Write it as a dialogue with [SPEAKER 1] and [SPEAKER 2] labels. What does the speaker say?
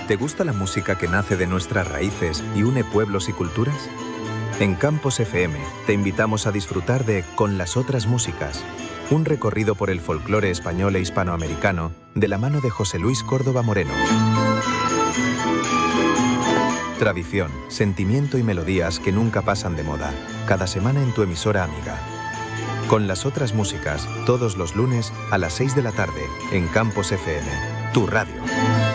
[SPEAKER 1] ¿Te gusta la música que nace de nuestras raíces y une pueblos y culturas? En Campos FM te invitamos a disfrutar de Con las otras músicas, un recorrido por el folclore español e hispanoamericano de la mano de José Luis Córdoba Moreno. Tradición, sentimiento y melodías que nunca pasan de moda, cada semana en tu emisora amiga. Con las otras músicas, todos los lunes a las 6 de la tarde, en Campos FM, tu radio.